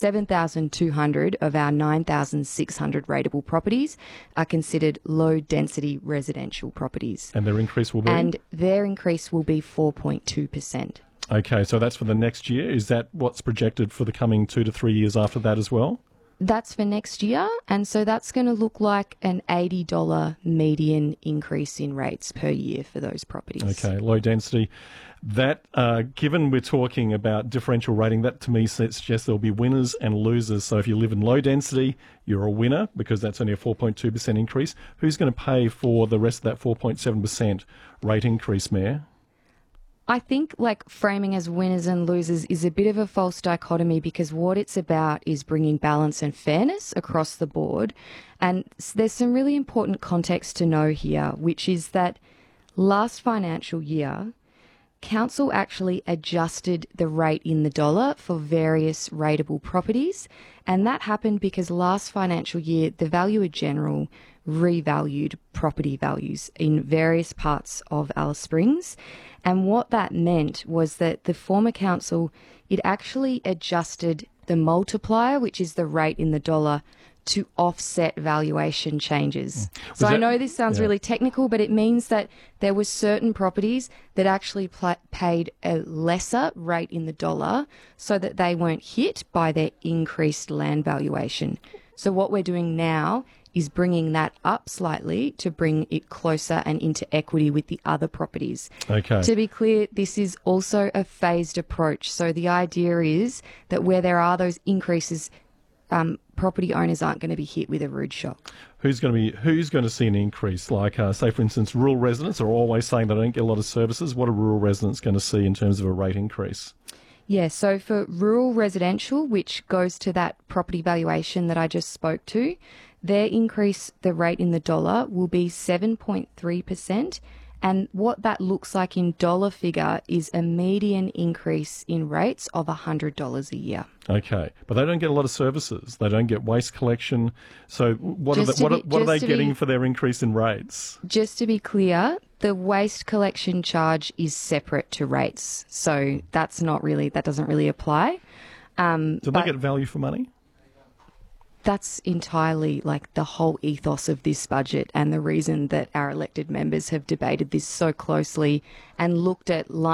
7,200 of our 9,600 rateable properties are considered low-density residential properties. And their increase will be? And their increase will be 4.2%. Okay, so that's for the next year. Is that what's projected for the coming 2 to 3 years after that as well? That's for next year, and so that's going to look like an $80 median increase in rates per year for those properties. Okay, low density. That, given we're talking about differential rating, that to me suggests there'll be winners and losers. So if you live in low density, you're a winner because that's only a 4.2% increase. Who's going to pay for the rest of that 4.7% rate increase, Mayor? I think framing as winners and losers is a bit of a false dichotomy because what it's about is bringing balance and fairness across the board. And there's some really important context to know here, which is that last financial year, Council actually adjusted the rate in the dollar for various rateable properties. And that happened because last financial year, the Valuer General revalued property values in various parts of Alice Springs. And what that meant was that the former council, it actually adjusted the multiplier, which is the rate in the dollar, to offset valuation changes. So I know this sounds really technical, but it means that there were certain properties that actually paid a lesser rate in the dollar so that they weren't hit by their increased land valuation. So what we're doing now is bringing that up slightly to bring it closer and into equity with the other properties. Okay. To be clear, this is also a phased approach. So the idea is that where there are those increases, property owners aren't going to be hit with a rude shock. Who's going to see an increase? Like, say, for instance, rural residents are always saying they don't get a lot of services. What are rural residents going to see in terms of a rate increase? Yeah, so for rural residential, which goes to that property valuation that I just spoke to, their increase, the rate in the dollar, will be 7.3%. And what that looks like in dollar figure is a median increase in rates of $100 a year. Okay, but they don't get a lot of services. They don't get waste collection. So what are they getting for their increase in rates? Just to be clear, the waste collection charge is separate to rates. So that doesn't really apply. Do they get value for money? That's entirely the whole ethos of this budget and the reason that our elected members have debated this so closely and looked at